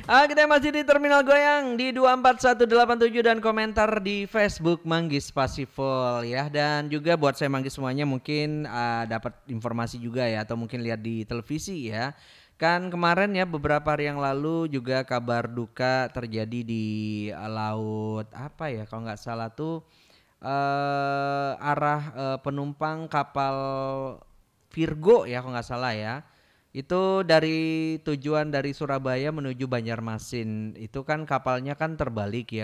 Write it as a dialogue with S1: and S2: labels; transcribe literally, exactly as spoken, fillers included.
S1: Ah, kita masih di Terminal Goyang di dua empat satu delapan tujuh dan komentar di Facebook Manggis Pasiful ya. Dan juga buat saya Manggis semuanya mungkin uh, dapat informasi juga ya atau mungkin lihat di televisi ya. Kan kemarin ya beberapa hari yang lalu juga kabar duka terjadi di uh, laut apa ya kalau nggak salah tuh uh, arah uh, penumpang kapal Virgo ya kalau nggak salah ya. Itu dari tujuan dari Surabaya menuju Banjarmasin. Itu kan kapalnya kan terbalik ya.